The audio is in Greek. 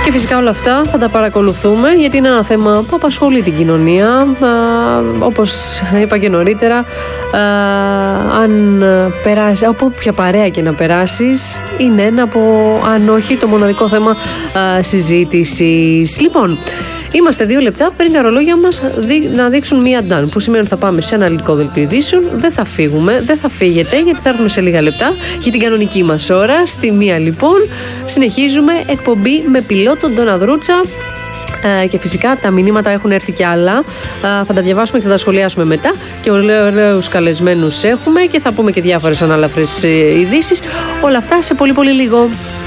Και φυσικά όλα αυτά θα τα παρακολουθούμε, γιατί είναι ένα θέμα που απασχολεί την κοινωνία. Όπως είπα και νωρίτερα, αν περάσει, από όποια παρέα και να περάσεις, είναι ένα από, αν όχι το μοναδικό θέμα συζήτησης. Λοιπόν, είμαστε 2 λεπτά πριν τα ρολόγια μας να δείξουν μία ντάν, που σημαίνει ότι θα πάμε σε αναλυτικό δελτίο ειδήσεων. Δεν θα φύγουμε, δεν θα φύγετε, γιατί θα έρθουμε σε λίγα λεπτά για την κανονική μας ώρα. Στη 1 λοιπόν συνεχίζουμε εκπομπή με πιλότο τον Ανδρούτσα. Και φυσικά τα μηνύματα έχουν έρθει κι άλλα. Θα τα διαβάσουμε και θα τα σχολιάσουμε μετά. Και ωραίους καλεσμένους έχουμε και θα πούμε και διάφορες ανάλαφρες ειδήσεις. Όλα αυτά σε πολύ πολύ λίγο.